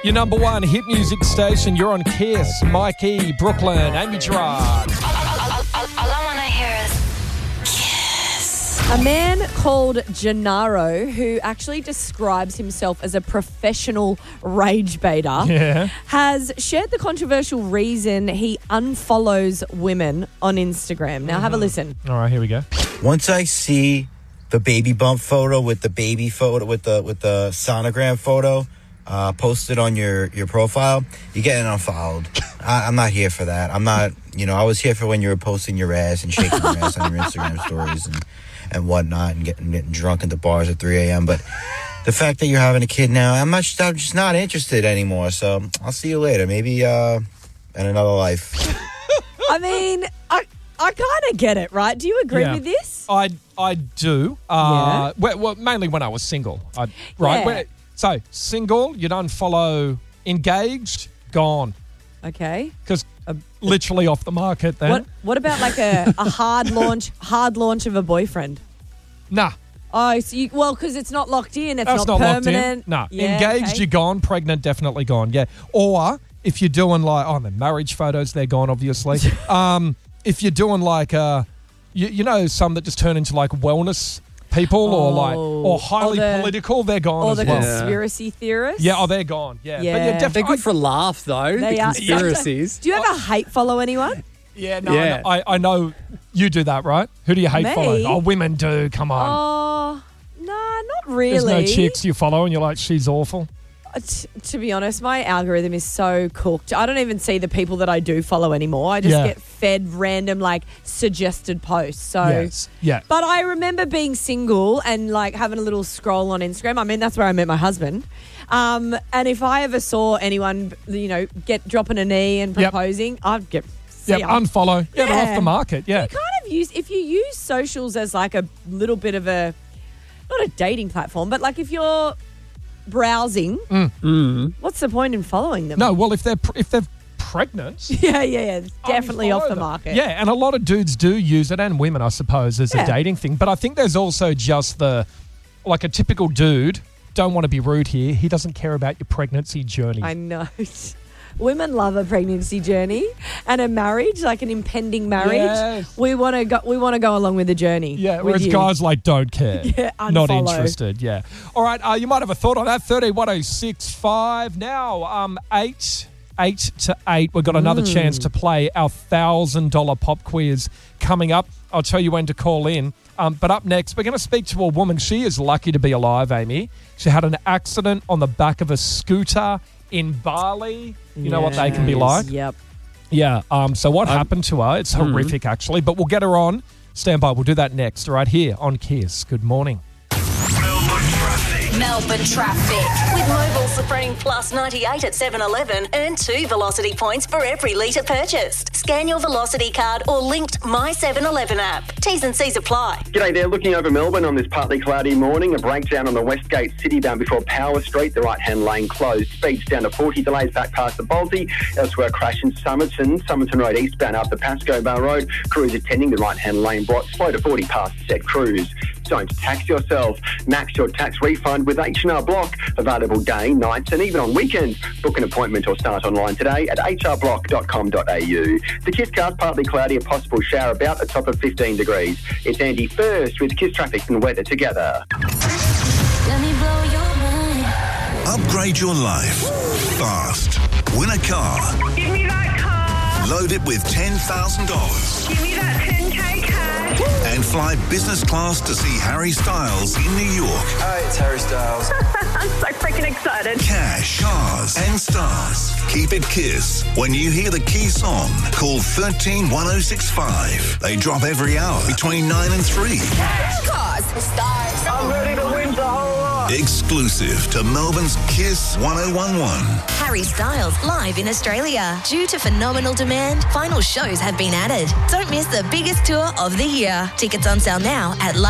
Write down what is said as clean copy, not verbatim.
Your number one hit music station. You're on Kiss. Mikey, Brooklyn, Amy Gerard. All I want to hear is Kiss. A man called Gennaro, who actually describes himself as a professional rage baiter, has shared the controversial reason he unfollows women on Instagram. Now, have a listen. All right, here we go. Once I see the baby bump photo with the baby photo with the sonogram photo posted on your profile, you're getting unfollowed. I'm not here for that. I'm not, I was here for when you were posting your ass and shaking your ass on your Instagram stories and whatnot and getting drunk at the bars at 3 a.m. But the fact that you're having a kid now, I'm just not interested anymore. So I'll see you later. Maybe in another life. I mean, I kind of get it, right? Do you agree with this? I do. Well, mainly when I was single. Right? Yeah. So, single, you'd unfollow. Engaged, gone. Okay. Because literally off the market then. What about like a hard launch of a boyfriend? Nah. Oh, so because it's not locked in, it's That's not locked permanent. in. Nah. Yeah, Engaged, okay. you're gone. Pregnant, definitely gone. Yeah. Or if you're doing like, the marriage photos, they're gone, obviously. If you're doing like, some that just turn into like wellness people or highly political, they're gone or as the well. conspiracy theorists. Yeah, they're gone. Yeah. But Yeah. They're good for a laugh, though. They the are. conspiracies. Do you ever hate follow anyone? Yeah, no, Yeah. I know you do that, right? Who do you hate Me? following? Oh, women do. Come on. Oh, no, not really. There's no chicks you follow and you're like, she's awful. To be honest, my algorithm is so cooked. I don't even see the people that I do follow anymore. I just get fed random, like, suggested posts. So, Yes. Yeah. But I remember being single and, like, having a little scroll on Instagram. I mean, that's where I met my husband. And if I ever saw anyone, dropping a knee and proposing, I'd get... unfollow. Yeah, they're off the market. Yeah. You kind of if you use socials as, like, a little bit of a... Not a dating platform, but, like, if you're... browsing, what's the point in following them? No, well, if they're pregnant, yeah, it's definitely unfollow off the them. market. Yeah, and a lot of dudes do use it, and women, I suppose, as a dating thing. But I think there's also just a typical dude. Don't want to be rude here. He doesn't care about your pregnancy journey. I know. Women love a pregnancy journey and a marriage, like an impending marriage. Yes. We want to go along with the journey. Yeah, with whereas you. guys don't care. Yeah, not unfollow. interested. Yeah. All right, you might have a thought on that. 13-1065 now. 8 to 8. We've got another chance to play our $1,000 pop quiz coming up. I'll tell you when to call in. But up next, we're going to speak to a woman. She is lucky to be alive, Amy. She had an accident on the back of a scooter in Bali. You know what they can be like? Yep. Yeah. So what happened to her? It's horrific, actually. But we'll get her on. Stand by. We'll do that next, right here on Kiss. Good morning. Melbourne traffic. With Mobil Supreme Plus 98 at 7-Eleven, earn 2 Velocity points for every litre purchased. Scan your Velocity card or linked My 7-Eleven app. T's and C's apply. G'day there, looking over Melbourne on this partly cloudy morning. A breakdown on the Westgate Citybound before Power Street. The right-hand lane closed. Speeds down to 40. Delays back past the Balti. Elsewhere, a crash in Somerton Road eastbound up the Pascoe Bar Road. Crews attending the right-hand lane brought slow to 40 past said Cruise. Don't tax yourself. Max your tax refund with H&R Block. Available day, nights and even on weekends. Book an appointment or start online today at hrblock.com.au. The Kiss Cast, partly cloudy, a possible shower about a top of 15 degrees. It's Andy first with Kiss Traffic and weather together. Let me blow your mind. Upgrade your life fast. Win a car. Give me that car. Load it with $10,000. Give me that 10K cash. And fly business class to see Harry Styles in New York. Hi, it's Harry Styles. I'm so freaking excited. Cash, cars, and stars. Keep it Kiss. When you hear the key song, call 131065. They drop every hour between 9 and 3. Cars, stars. I'm ready to win the whole lot. Exclusive to Melbourne's Kiss 1011. Harry Styles live in Australia. Due to phenomenal demand, final shows have been added. Don't miss the biggest tour of the year. Tickets on sale now at